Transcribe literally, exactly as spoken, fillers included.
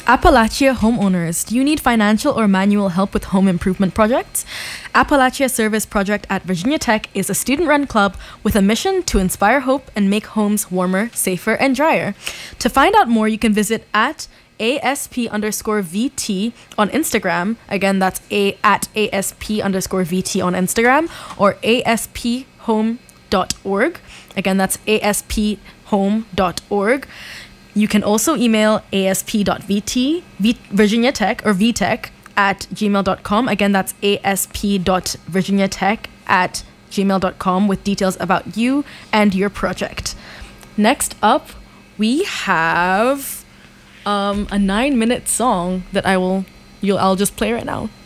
Appalachia homeowners, do you need financial or manual help with home improvement projects? Appalachia Service Project at Virginia Tech is a student-run club with a mission to inspire hope and make homes warmer, safer, and drier. To find out more, you can visit at ASP underscore VT on Instagram. Again, that's a at ASP underscore VT on Instagram, or A S P home dot org. Again, that's A S P home dot org. You can also email asp.vt, v, Virginia Tech, or vtech at gmail dot com. Again, that's asp.virginiatech at gmail dot com with details about you and your project. Next up, we have um, a nine-minute song that I will, you'll, I'll just play right now.